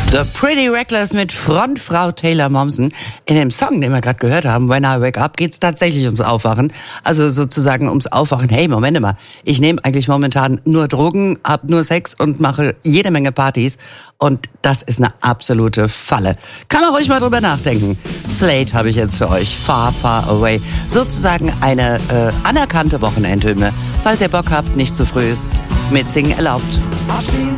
The Pretty Reckless mit Frontfrau Taylor Momsen. In dem Song, den wir gerade gehört haben, When I Wake Up, geht's tatsächlich ums Aufwachen. Also sozusagen ums Aufwachen. Hey, Moment mal, ich nehme eigentlich momentan nur Drogen, hab nur Sex und mache jede Menge Partys. Und das ist eine absolute Falle. Kann man ruhig mal drüber nachdenken. Slate habe ich jetzt für euch. Far, Far Away. Sozusagen eine anerkannte Wochenendhymne. Falls ihr Bock habt, nicht zu früh ist. Mitsingen erlaubt. I've seen